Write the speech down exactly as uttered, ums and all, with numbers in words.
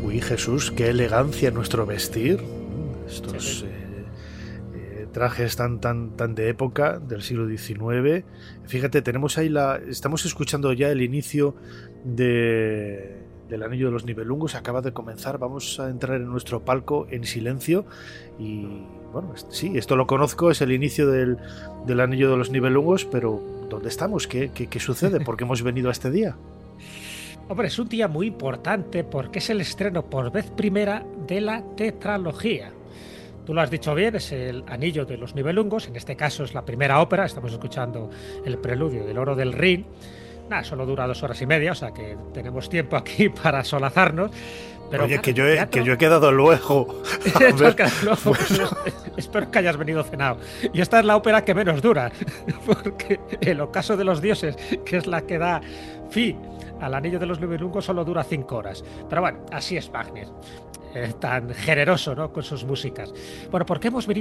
Uy, Jesús, qué elegancia nuestro vestir. Estos Sí. eh, eh, trajes tan, tan, tan de época del siglo diecinueve. Fíjate, tenemos ahí la. Estamos escuchando ya el inicio de, del Anillo de los Nibelungos. Acaba de comenzar. Vamos a entrar en nuestro palco en silencio. Y bueno, sí, esto lo conozco, es el inicio del, del Anillo de los Nibelungos, pero ¿dónde estamos? ¿Qué, qué, qué sucede? ¿Por qué hemos venido a este día? Hombre, es un día muy importante porque es el estreno por vez primera de la tetralogía. Tú lo has dicho bien, es el Anillo de los Nibelungos, en este caso es la primera ópera, estamos escuchando el preludio del Oro del Rin. Nada, solo dura dos horas y media, o sea que tenemos tiempo aquí para solazarnos. Pero Oye, claro, que yo, el he, teatro... que yo he quedado luego. A ver, luego, bueno. espero que hayas venido cenado. Y esta es la ópera que menos dura, porque el Ocaso de los Dioses, que es la que da fin al Anillo de los Nibelungos, solo dura cinco horas. Pero bueno, así es Wagner, eh, tan generoso, ¿no?, con sus músicas. Bueno, ¿por qué hemos venido